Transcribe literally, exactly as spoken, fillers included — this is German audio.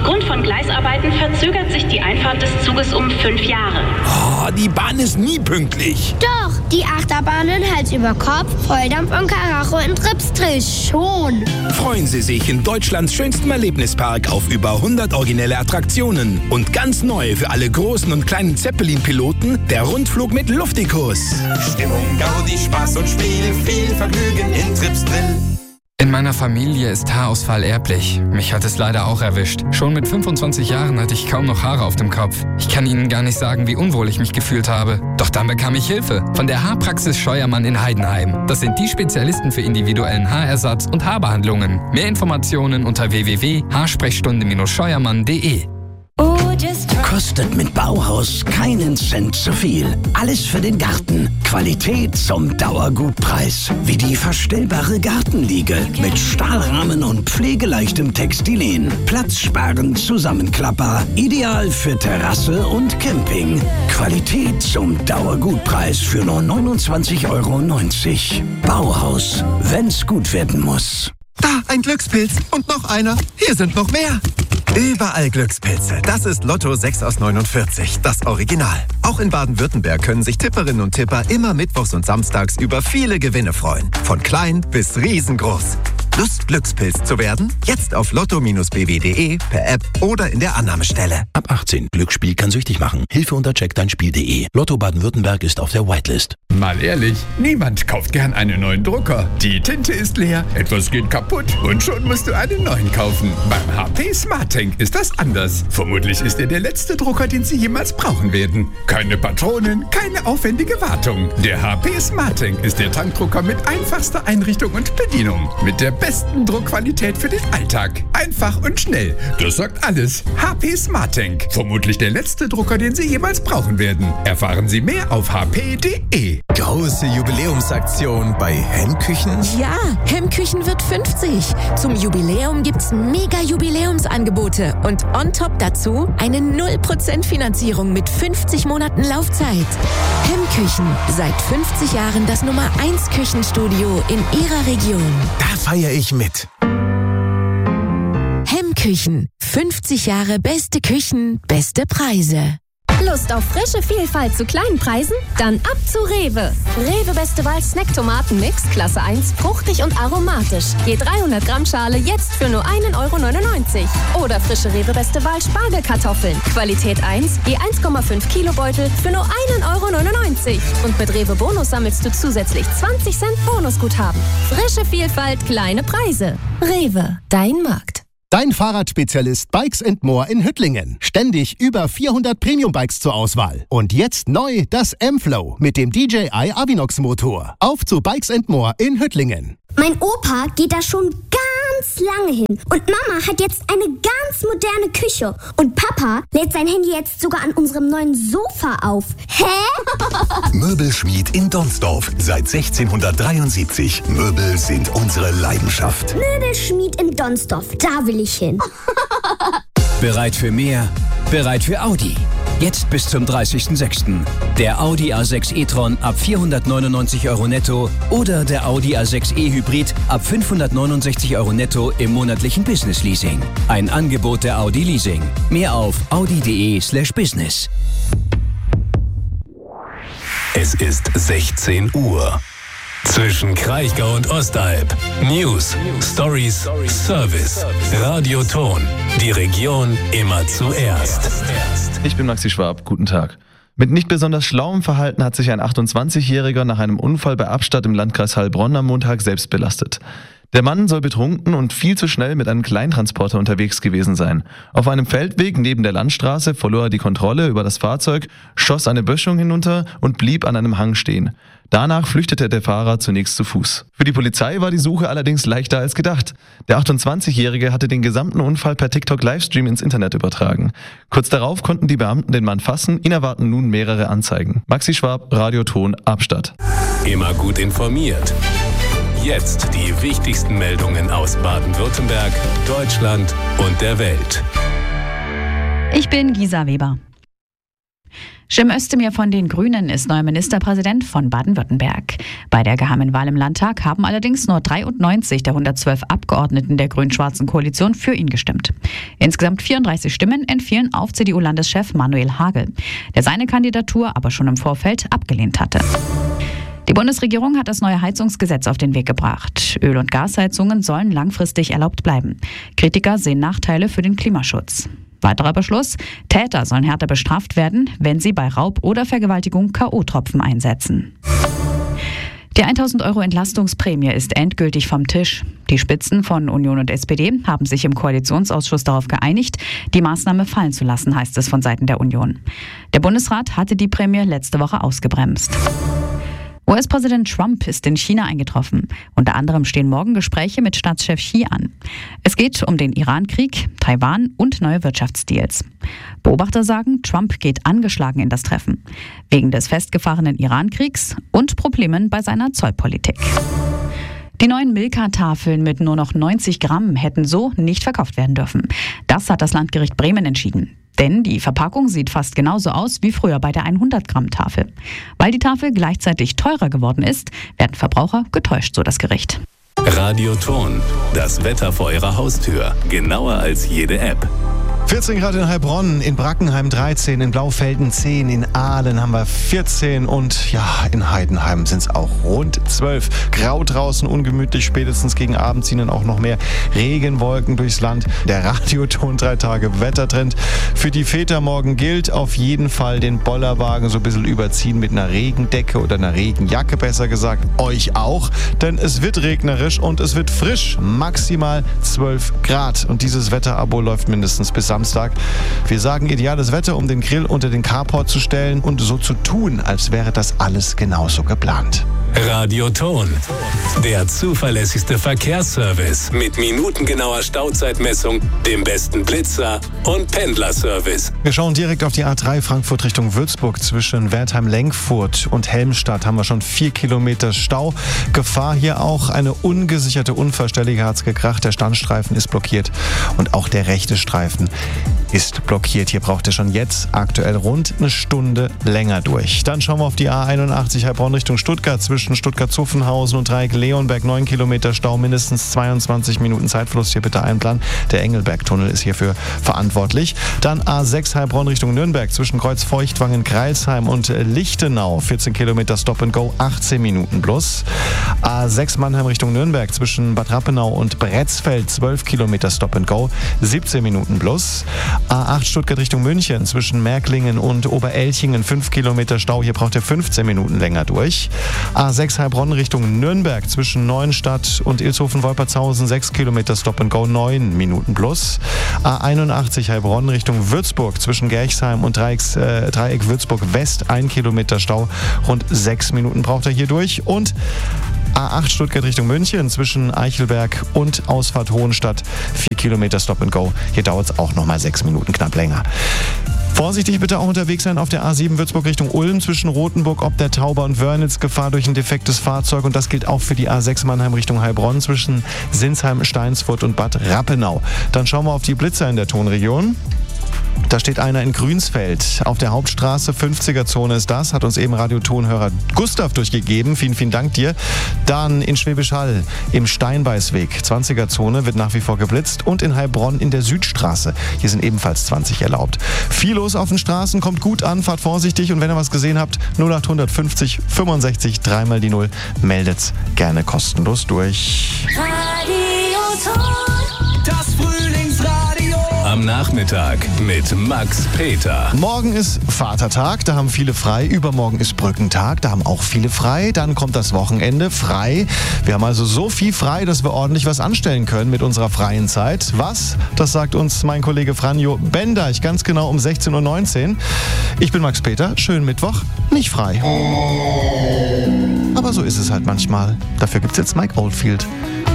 Aufgrund von Gleisarbeiten verzögert sich die Einfahrt des Zuges um fünf Jahre. Oh, die Bahn ist nie pünktlich. Doch, die Achterbahnen Hals über Kopf, Volldampf und Karacho in Tripsdrill schon. Freuen Sie sich in Deutschlands schönstem Erlebnispark auf über hundert originelle Attraktionen. Und ganz neu für alle großen und kleinen Zeppelin-Piloten der Rundflug mit Luftikus. Stimmung, Gaudi, Spaß und Spiel, viel Vergnügen in Tripsdrill. In meiner Familie ist Haarausfall erblich. Mich hat es leider auch erwischt. Schon mit fünfundzwanzig Jahren hatte ich kaum noch Haare auf dem Kopf. Ich kann Ihnen gar nicht sagen, wie unwohl ich mich gefühlt habe. Doch dann bekam ich Hilfe von der Haarpraxis Scheuermann in Heidenheim. Das sind die Spezialisten für individuellen Haarersatz und Haarbehandlungen. Mehr Informationen unter w w w punkt haarsprechstunde Bindestrich scheuermann punkt de. Kostet mit Bauhaus keinen Cent zu viel. Alles für den Garten. Qualität zum Dauergutpreis. Wie die verstellbare Gartenliege mit Stahlrahmen und pflegeleichtem Textilien. Platzsparend zusammenklappbar. Ideal für Terrasse und Camping. Qualität zum Dauergutpreis für nur neunundzwanzig Euro neunzig. Bauhaus, wenn's gut werden muss. Da, ein Glückspilz und noch einer. Hier sind noch mehr. Überall Glückspilze. Das ist Lotto sechs aus neunundvierzig, das Original. Auch in Baden-Württemberg können sich Tipperinnen und Tipper immer mittwochs und samstags über viele Gewinne freuen. Von klein bis riesengroß. Lust, Glückspilz zu werden? Jetzt auf lotto b w punkt de, per App oder in der Annahmestelle. Ab achtzehn. Glücksspiel kann süchtig machen. Hilfe unter check dein spiel punkt de. Lotto Baden-Württemberg ist auf der Whitelist. Mal ehrlich, niemand kauft gern einen neuen Drucker. Die Tinte ist leer, etwas geht kaputt und schon musst du einen neuen kaufen. Beim H P SmartTank ist das anders. Vermutlich ist er der letzte Drucker, den Sie jemals brauchen werden. Keine Patronen, keine aufwendige Wartung. Der H P SmartTank ist der Tankdrucker mit einfachster Einrichtung und Bedienung. Mit der besten Druckqualität für den Alltag. Einfach und schnell. Das sagt alles. H P SmartTank. Vermutlich der letzte Drucker, den Sie jemals brauchen werden. Erfahren Sie mehr auf h p punkt de. Große Jubiläumsaktion bei Hemmküchen? Ja, Hemmküchen wird fünfzig. Zum Jubiläum gibt's mega Jubiläumsangebote und on top dazu eine null Prozent Finanzierung mit fünfzig Monaten Laufzeit. Hemmküchen, seit fünfzig Jahren das Nummer eins Küchenstudio in Ihrer Region. Da feiere ich mit. Hemmküchen, fünfzig Jahre beste Küchen, beste Preise. Lust auf frische Vielfalt zu kleinen Preisen? Dann ab zu Rewe. Rewe Beste Wahl Snack-Tomaten-Mix, Klasse eins, fruchtig und aromatisch. Je dreihundert Gramm Schale jetzt für nur ein Euro neunundneunzig. Oder frische Rewe Beste Wahl Spargelkartoffeln. Qualität eins, je eins Komma fünf Kilo Beutel für nur ein Euro neunundneunzig. Und mit Rewe Bonus sammelst du zusätzlich zwanzig Cent Bonusguthaben. Frische Vielfalt, kleine Preise. Rewe, dein Markt. Dein Fahrradspezialist Bikes and More in Hüttlingen. Ständig über vierhundert Premium-Bikes zur Auswahl. Und jetzt neu das M-Flow mit dem D J I Avinox-Motor. Auf zu Bikes and More in Hüttlingen. Mein Opa geht da schon ganz lange hin. Und Mama hat jetzt eine ganz moderne Küche. Und Papa lädt sein Handy jetzt sogar an unserem neuen Sofa auf. Hä? Möbelschmied in Donsdorf. Seit sechzehnhundertdreiundsiebzig. Möbel sind unsere Leidenschaft. Möbelschmied in Donsdorf. Da will ich hin. Bereit für mehr? Bereit für Audi. Jetzt bis zum dreißigsten sechsten Der Audi A sechs e-tron ab vierhundertneunundneunzig Euro netto oder der Audi A sechs e Hybrid ab fünfhundertneunundsechzig Euro netto im monatlichen Business Leasing. Ein Angebot der Audi Leasing. Mehr auf audi punkt de slash business. Es ist sechzehn Uhr. Zwischen Kraichgau und Ostalb. News, Stories, Service, Radioton. Die Region immer zuerst. Ich bin Maxi Schwab, guten Tag. Mit nicht besonders schlauem Verhalten hat sich ein achtundzwanzigjähriger nach einem Unfall bei Abstadt im Landkreis Heilbronn am Montag selbst belastet. Der Mann soll betrunken und viel zu schnell mit einem Kleintransporter unterwegs gewesen sein. Auf einem Feldweg neben der Landstraße verlor er die Kontrolle über das Fahrzeug, schoss eine Böschung hinunter und blieb an einem Hang stehen. Danach flüchtete der Fahrer zunächst zu Fuß. Für die Polizei war die Suche allerdings leichter als gedacht. Der achtundzwanzigjährige hatte den gesamten Unfall per TikTok-Livestream ins Internet übertragen. Kurz darauf konnten die Beamten den Mann fassen, ihn erwarten nun mehrere Anzeigen. Maxi Schwab, Radioton, Abstadt. Immer gut informiert. Jetzt die wichtigsten Meldungen aus Baden-Württemberg, Deutschland und der Welt. Ich bin Gisa Weber. Cem Özdemir von den Grünen ist neuer Ministerpräsident von Baden-Württemberg. Bei der geheimen Wahl im Landtag haben allerdings nur dreiundneunzig der hundertzwölf Abgeordneten der grün-schwarzen Koalition für ihn gestimmt. Insgesamt vierunddreißig Stimmen entfielen auf C D U-Landeschef Manuel Hagel, der seine Kandidatur aber schon im Vorfeld abgelehnt hatte. Die Bundesregierung hat das neue Heizungsgesetz auf den Weg gebracht. Öl- und Gasheizungen sollen langfristig erlaubt bleiben. Kritiker sehen Nachteile für den Klimaschutz. Weiterer Beschluss: Täter sollen härter bestraft werden, wenn sie bei Raub oder Vergewaltigung K O-Tropfen einsetzen. Die tausend Euro Entlastungsprämie ist endgültig vom Tisch. Die Spitzen von Union und S P D haben sich im Koalitionsausschuss darauf geeinigt, die Maßnahme fallen zu lassen, heißt es von Seiten der Union. Der Bundesrat hatte die Prämie letzte Woche ausgebremst. U S-Präsident Trump ist in China eingetroffen. Unter anderem stehen morgen Gespräche mit Staatschef Xi an. Es geht um den Iran-Krieg, Taiwan und neue Wirtschaftsdeals. Beobachter sagen, Trump geht angeschlagen in das Treffen. Wegen des festgefahrenen Iran-Kriegs und Problemen bei seiner Zollpolitik. Die neuen Milka-Tafeln mit nur noch neunzig Gramm hätten so nicht verkauft werden dürfen. Das hat das Landgericht Bremen entschieden. Denn die Verpackung sieht fast genauso aus wie früher bei der hundert Gramm Tafel. Weil die Tafel gleichzeitig teurer geworden ist, werden Verbraucher getäuscht, so das Gericht. Radioton, das Wetter vor Ihrer Haustür. Genauer als jede App. vierzehn Grad in Heilbronn, in Brackenheim dreizehn, in Blaufelden zehn, in Aalen haben wir vierzehn und ja, in Heidenheim sind es auch rund zwölf. Grau draußen, ungemütlich, spätestens gegen Abend ziehen dann auch noch mehr Regenwolken durchs Land. Der Radioton drei Tage Wettertrend. Für die Väter morgen gilt auf jeden Fall den Bollerwagen so ein bisschen überziehen mit einer Regendecke oder einer Regenjacke, besser gesagt. Euch auch, denn es wird regnerisch und es wird frisch. Maximal zwölf Grad und dieses Wetterabo läuft mindestens bis Samstag. Wir sagen ideales Wetter, um den Grill unter den Carport zu stellen und so zu tun, als wäre das alles genauso geplant. Radioton, der zuverlässigste Verkehrsservice mit minutengenauer Stauzeitmessung, dem besten Blitzer und Pendlerservice. Wir schauen direkt auf die A drei Frankfurt Richtung Würzburg. Zwischen Wertheim-Lenkfurt und Helmstadt haben wir schon vier Kilometer Stau. Gefahr hier auch eine ungesicherte Unfallstelle. Hier hat's gekracht. Der Standstreifen ist blockiert und auch der rechte Streifen ist blockiert. Hier braucht ihr schon jetzt aktuell rund eine Stunde länger durch. Dann schauen wir auf die A einundachtzig Heilbronn Richtung Stuttgart. Zwischen Stuttgart-Zuffenhausen und Dreieck-Leonberg neun Kilometer Stau, mindestens zweiundzwanzig Minuten Zeitverlust. Hier bitte einplanen. Der Engelberg-Tunnel ist hierfür verantwortlich. Dann A sechs Heilbronn Richtung Nürnberg. Zwischen Kreuzfeuchtwangen, Greilsheim und Lichtenau. vierzehn Kilometer Stop and Go, achtzehn Minuten plus. A sechs Mannheim Richtung Nürnberg. Zwischen Bad Rappenau und Bretzfeld. zwölf Kilometer Stop and Go, siebzehn Minuten plus. A acht Stuttgart Richtung München. Zwischen Märklingen und Oberelchingen. fünf Kilometer Stau. Hier braucht ihr fünfzehn Minuten länger durch. A sechs Heilbronn Richtung Nürnberg. Zwischen Neuenstadt und Ilshofen-Wolpertshausen. sechs Kilometer Stop and Go, neun Minuten plus. A einundachtzig Heilbronn Richtung Würzburg. Zwischen Gerchsheim und Dreiecks, äh, Dreieck Würzburg West. ein Kilometer Stau. Rund sechs Minuten braucht er hier durch. Und A acht Stuttgart Richtung München. Zwischen Eichelberg und Ausfahrt Hohenstadt. vier Kilometer Stop and Go. Hier dauert es auch nochmal sechs Minuten knapp länger. Vorsichtig bitte auch unterwegs sein auf der A sieben Würzburg Richtung Ulm zwischen Rothenburg ob der Tauber und Wörnitz. Gefahr durch ein defektes Fahrzeug und das gilt auch für die A sechs Mannheim Richtung Heilbronn zwischen Sinsheim, Steinsfurt und Bad Rappenau. Dann schauen wir auf die Blitzer in der Tonregion. Da steht einer in Grünsfeld auf der Hauptstraße, fünfziger-Zone ist das, hat uns eben Radiotonhörer Gustav durchgegeben. Vielen, vielen Dank dir. Dann in Schwäbisch Hall im Steinbeißweg, zwanziger-Zone wird nach wie vor geblitzt und in Heilbronn in der Südstraße. Hier sind ebenfalls zwanzig erlaubt. Viel los auf den Straßen, kommt gut an, fahrt vorsichtig und wenn ihr was gesehen habt, null acht fünfzig fünfundsechzig, dreimal die Null, meldet's gerne kostenlos durch. Radioton, das Frühlingsradio. Am Nachmittag mit Max Peter. Morgen ist Vatertag, da haben viele frei. Übermorgen ist Brückentag, da haben auch viele frei. Dann kommt das Wochenende frei. Wir haben also so viel frei, dass wir ordentlich was anstellen können mit unserer freien Zeit. Was? Das sagt uns mein Kollege Franjo Bendeich ganz genau um sechzehn Uhr neunzehn. Ich bin Max Peter, schönen Mittwoch, nicht frei. Aber so ist es halt manchmal. Dafür gibt's jetzt Mike Oldfield.